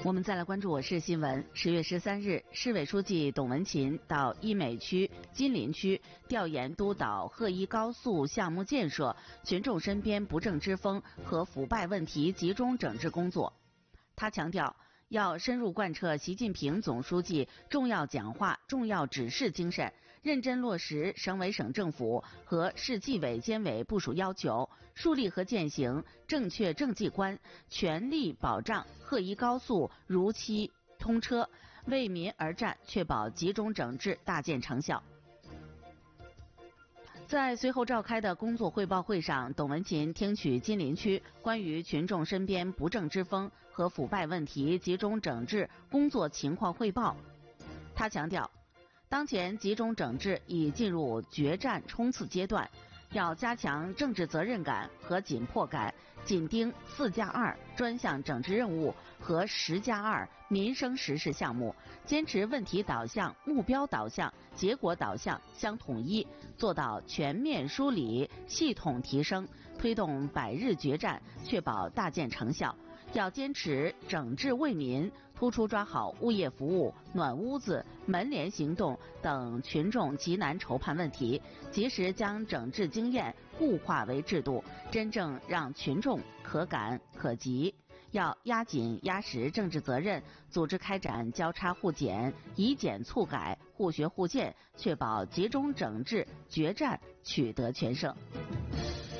我们再来关注我市新闻。10月13日，市委书记董文琴到医美区、金陵区调研督导贺一高速项目建设、群众身边不正之风和腐败问题集中整治工作。他强调，要深入贯彻习近平总书记重要讲话、重要指示精神，认真落实省委省政府和市纪委监委部署要求，树立和践行正确政绩观，全力保障贺一高速如期通车，为民而战，确保集中整治大见成效。在随后召开的工作汇报会上，董文琴听取金陵区关于群众身边不正之风和腐败问题集中整治工作情况汇报。他强调，当前集中整治已进入决战冲刺阶段，要加强政治责任感和紧迫感，紧盯4+2专项整治任务和10+2民生实事项目，坚持问题导向、目标导向、结果导向相统一，做到全面梳理、系统提升，推动百日决战，确保大见成效。要坚持整治为民，突出抓好物业服务、暖屋子、门联行动等群众急难愁盼问题，及时将整治经验固化为制度，真正让群众可感可及。要压紧压实政治责任，组织开展交叉互检、以检促改、互学互鉴，确保集中整治决战取得全胜。